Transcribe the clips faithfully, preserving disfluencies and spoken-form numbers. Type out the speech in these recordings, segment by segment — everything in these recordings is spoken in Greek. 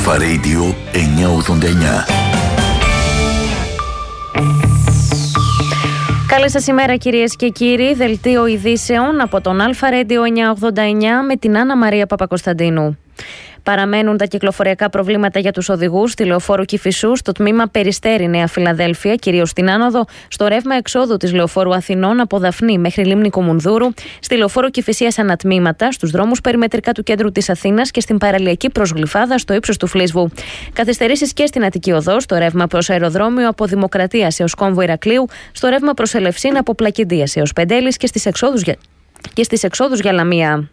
Αλφα Radio εννιακόσια ογδόντα εννιά. Καλή σας ημέρα κυρίες και κύριοι. Δελτίο ειδήσεων από τον Αλφα Radio εννιακόσια ογδόντα εννιά με την Άννα Μαρία Παπακοσταντίνου. Παραμένουν τα κυκλοφοριακά προβλήματα για τους οδηγούς στη λεωφόρου Κηφισού, στο τμήμα Περιστέρη Νέα Φιλαδέλφια, κυρίως στην άνοδο, στο ρεύμα εξόδου της λεωφόρου Αθηνών από Δαφνή μέχρι Λίμνη Κομουνδούρου, στη λεωφόρο Κηφισίας ανατμήματα, στους δρόμους περιμετρικά του κέντρου της Αθήνας και στην παραλιακή προς Γλυφάδα στο ύψος του Φλίσβου. Καθυστερήσεις και στην Αττική Οδό, στο ρεύμα προς αεροδρόμιο από Δημοκρατίας έως Κόμβο Ηρακλείου, στο ρεύμα προς Ελευσίνα από Πλακεντίας έως Πεντέλης και στις εξόδους για, και στις εξόδους για Λαμία.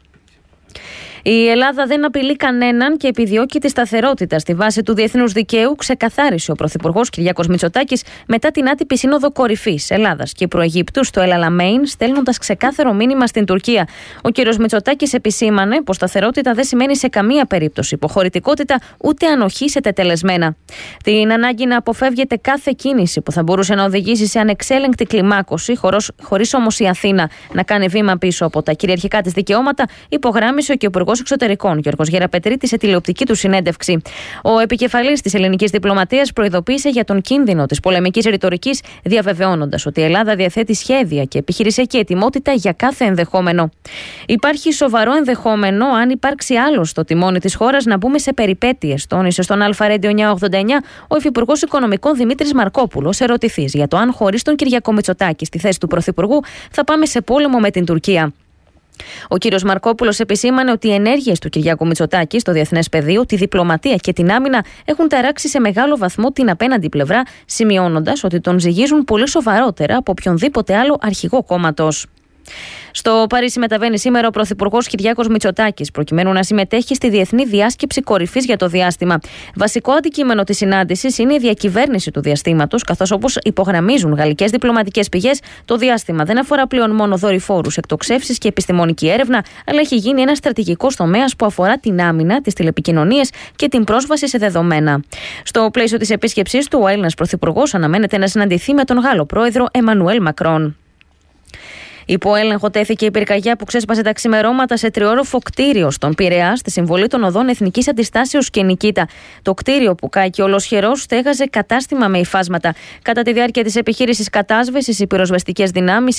Η Ελλάδα δεν απειλεί κανέναν και επιδιώκει τη σταθερότητα στη βάση του διεθνούς δικαίου, ξεκαθάρισε ο Πρωθυπουργός Κυριάκος Μητσοτάκης μετά την άτυπη σύνοδο κορυφής Ελλάδας και Προαιγύπτου στο El Alamein, στέλνοντας ξεκάθαρο μήνυμα στην Τουρκία. Ο κ. Μητσοτάκης επισήμανε πως σταθερότητα δεν σημαίνει σε καμία περίπτωση υποχωρητικότητα ούτε ανοχή σε τετελεσμένα. Την ανάγκη να αποφεύγεται κάθε κίνηση που θα μπορούσε να οδηγήσει σε ανεξέλεγκτη κλιμάκωση, χωρίς όμως η Αθήνα να κάνει βήμα πίσω από τα κυριαρχικά της δικαιώματα, υπογράμμισε ο Υπουργός Εξωτερικών Γιώργος Γεραπετρίτης σε τηλεοπτική του συνέντευξη. Ο επικεφαλής της ελληνικής διπλωματίας προειδοποίησε για τον κίνδυνο της πολεμικής ρητορικής, διαβεβαιώνοντας ότι η Ελλάδα διαθέτει σχέδια και επιχειρησιακή ετοιμότητα για κάθε ενδεχόμενο. Υπάρχει σοβαρό ενδεχόμενο, αν υπάρξει άλλο στο τιμόνι της χώρας, να μπούμε σε περιπέτειες, τόνισε στον Αλφα Radio εννιακόσια ογδόντα εννιά ο Υφυπουργός Οικονομικών Δημήτρης Μαρκόπουλος, ερωτηθής για το αν χωρίς τον Κυριάκο Μητσοτάκη στη θέση του Πρωθυπουργού θα πάμε σε πόλεμο με την Τουρκία. Ο κύριος Μαρκόπουλος επισήμανε ότι οι ενέργειες του Κυριάκου Μητσοτάκη στο διεθνές πεδίο, τη διπλωματία και την άμυνα έχουν ταράξει σε μεγάλο βαθμό την απέναντι πλευρά, σημειώνοντας ότι τον ζυγίζουν πολύ σοβαρότερα από οποιονδήποτε άλλο αρχηγό κόμματος. Στο Παρίσι μεταβαίνει σήμερα ο Πρωθυπουργός Κυριάκος Μητσοτάκης, προκειμένου να συμμετέχει στη Διεθνή Διάσκεψη Κορυφής για το Διάστημα. Βασικό αντικείμενο της συνάντησης είναι η διακυβέρνηση του διαστήματος, καθώς όπως υπογραμμίζουν γαλλικές διπλωματικές πηγές, το διάστημα δεν αφορά πλέον μόνο δορυφόρους, εκτοξεύσεις και επιστημονική έρευνα, αλλά έχει γίνει ένα στρατηγικός τομέας που αφορά την άμυνα, τις τηλεπικοινωνίες και την πρόσβαση σε δεδομένα. Στο πλαίσιο της επίσκεψής του, ο Έλληνας Πρωθυπουργός αναμένεται να συναντηθεί με τον Γάλλο πρόεδρο Εμμανουέλ Μακρόν. Υπό έλεγχο τέθηκε η πυρκαγιά που ξέσπασε τα ξημερώματα σε τριόροφο κτίριο στον Πειραιά, στη συμβολή των οδών Εθνικής Αντιστάσεως και Νικήτα. Το κτίριο που κάηκε ολοσχερός στέγαζε κατάστημα με υφάσματα. Κατά τη διάρκεια της επιχείρησης κατάσβεσης, οι πυροσβεστικές δυνάμεις